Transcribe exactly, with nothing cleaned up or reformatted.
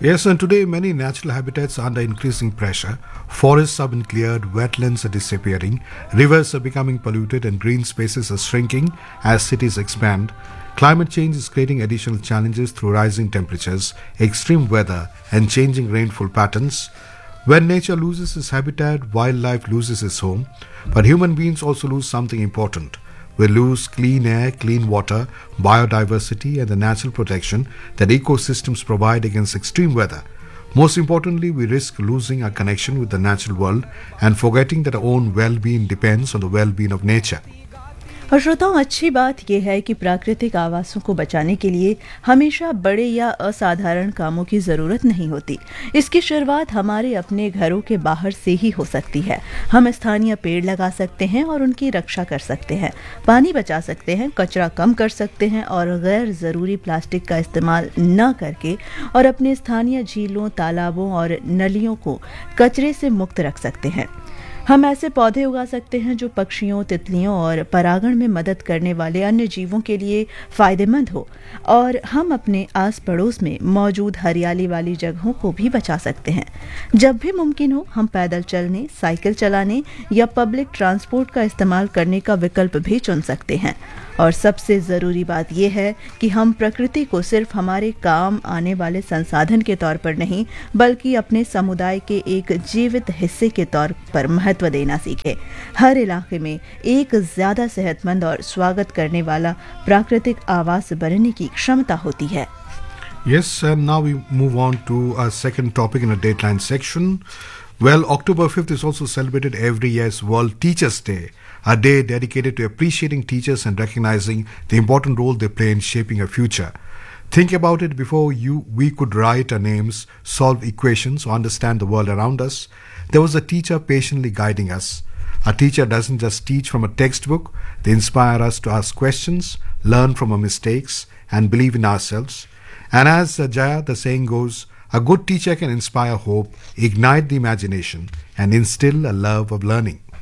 Yes, and today many natural habitats are under increasing pressure. Forests have been cleared, wetlands are disappearing, rivers are becoming polluted, and green spaces are shrinking as cities expand. Climate change is creating additional challenges through rising temperatures, extreme weather, and changing rainfall patterns. When nature loses its habitat, wildlife loses its home, but human beings also lose something important. We lose clean air, clean water, biodiversity, and the natural protection that ecosystems provide against extreme weather. Most importantly, we risk losing our connection with the natural world and forgetting that our own well-being depends on the well-being of nature. और श्रोताओं, अच्छी बात यह है कि प्राकृतिक आवासों को बचाने के लिए हमेशा बड़े या असाधारण कामों की ज़रूरत नहीं होती। इसकी शुरुआत हमारे अपने घरों के बाहर से ही हो सकती है। हम स्थानीय पेड़ लगा सकते हैं और उनकी रक्षा कर सकते हैं, पानी बचा सकते हैं, कचरा कम कर सकते हैं और गैर ज़रूरी प्लास्टिक का इस्तेमाल न करके और अपने स्थानीय झीलों, तालाबों और नलियों को कचरे से मुक्त रख सकते हैं। हम ऐसे पौधे उगा सकते हैं जो पक्षियों, तितलियों और परागण में मदद करने वाले अन्य जीवों के लिए फायदेमंद हो, और हम अपने आस पड़ोस में मौजूद हरियाली वाली जगहों को भी बचा सकते हैं। जब भी मुमकिन हो, हम पैदल चलने, साइकिल चलाने या पब्लिक ट्रांसपोर्ट का इस्तेमाल करने का विकल्प भी चुन सकते हैं। और सबसे ज़रूरी बात यह है कि हम प्रकृति को सिर्फ हमारे काम आने वाले संसाधन के तौर पर नहीं, बल्कि अपने समुदाय के एक जीवित हिस्से के तौर पर महत्व देना सीखें। हर इलाके में एक ज़्यादा सेहतमंद और स्वागत करने वाला प्राकृतिक आवास बनने की क्षमता होती है। Yes, and now we move on to our second topic in the Dateline section. Well, October fifth is also celebrated every year as World Teachers' Day, a day dedicated to appreciating teachers and recognizing the important role they play in shaping our future. Think about it. Before you, we could write our names, solve equations, or understand the world around us, there was a teacher patiently guiding us. A teacher doesn't just teach from a textbook, they inspire us to ask questions, learn from our mistakes, and believe in ourselves. And as uh, Jaya, the saying goes, a good teacher can inspire hope, ignite the imagination, and instill a love of learning.